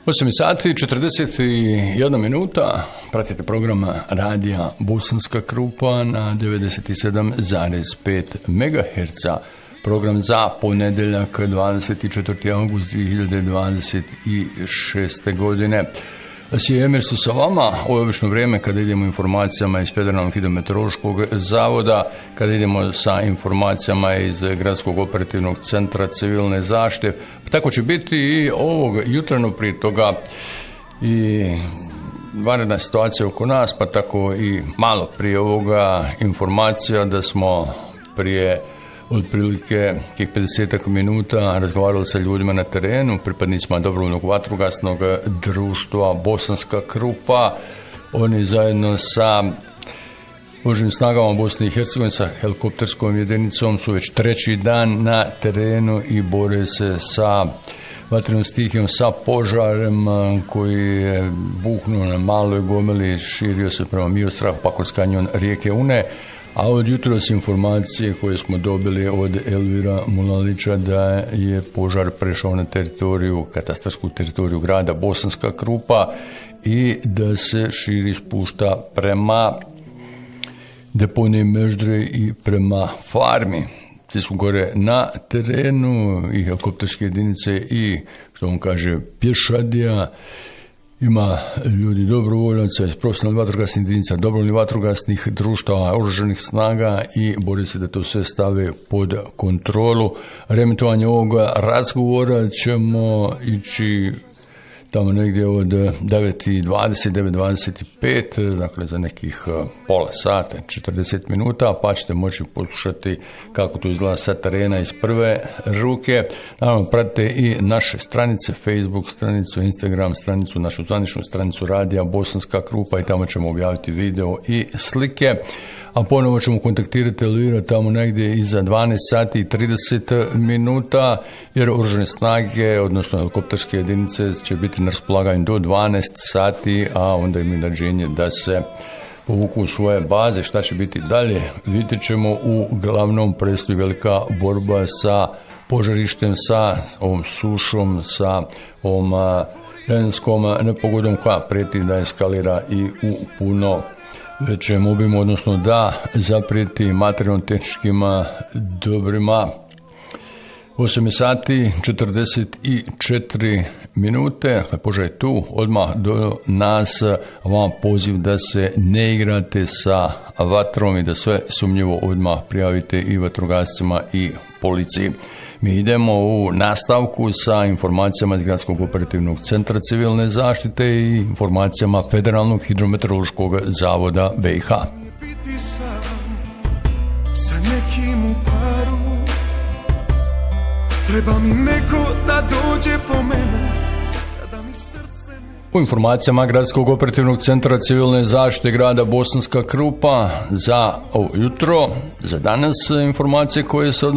8 sati 41 minuta, pratite program radija Bosanska Krupa na 97,5 MHz. Program za ponedeljak 24. august 2026. godine. Emir su sa vama, ovo je obično vrijeme kada idemo informacijama iz Federalnog hidrometeorološkog zavoda, kada idemo sa informacijama iz Gradskog operativnog centra civilne zaštite. Tako će biti i ovog jutra, prije toga i vanredna situacija oko nas, pa tako i malo prije ovoga informacija da smo prije otprilike 50 minuta razgovarali sa ljudima na terenu, pripadnicima dobrovoljnog vatrogasnog društva Bosanska Krupa. Oni zajedno sa Oružanim snagama Bosne i Hercegovine, sa helikopterskom jedinicom, su već treći dan na terenu i bore se sa vatrenom stihijom, sa požarem koji je buknuo na Maloj Gomeli, širio se prema Miostrahu, pa kroz kanjon rijeke Une. A od jutros informacije koje smo dobili od Elvira Mulalića da je požar prešao na teritoriju, katastarsku teritoriju grada Bosanska Krupa i da se širi, spušta prema deponiji Meždre i prema farmi. Ti su gore na terenu i helikopterske jedinice i, što on kaže, pješadija. Ima ljudi dobrovoljaca iz profesionalnih vatrogasnih jedinica, dobrovoljnih vatrogasnih društava, oružanih snaga i bori se da to sve stave pod kontrolu. Reemitovanje ovoga razgovora ćemo ići tamo negdje od 9:20, 9:25, dakle za nekih pola sata, 40 minuta, pa ćete moći poslušati kako to izgleda sa terena iz prve ruke. Naravno, pratite i naše stranice, Facebook stranicu, Instagram stranicu, našu zvaničnu stranicu radija Bosanska Krupa i tamo ćemo objaviti video i slike. A ponovo ćemo kontaktirati Elvira tamo negdje iza 12 sati i 30 minuta, jer oružane snage, odnosno helikopterske jedinice, će biti na raspolaganju do 12 sati, a onda im naređenje da se povuku u svoje baze. Šta će biti dalje, vidjet ćemo. Uglavnom predstoji velika borba sa požarištem, sa ovom sušom, sa ovom vremenskom nepogodom koja prijeti da eskalira i u puno većem obimu, odnosno da zaprijeti materijalno-tehničkim dobrima. 8 sati 44 minute, požar je tu, odmah do nas, vam poziv da se ne igrate sa vatrom i da sve sumnjivo odmah prijavite i vatrogascima i policiji. Mi idemo u nastavku sa informacijama iz Gradskog operativnog centra civilne zaštite i informacijama Federalnog hidrometeorološkog zavoda BiH. Biti sam sa nekim u paru, treba mi neko da dođe po mene. U informacijama Gradskog operativnog centra civilne zaštite grada Bosanska Krupa za ovo jutro, za danas informacije koje se odnose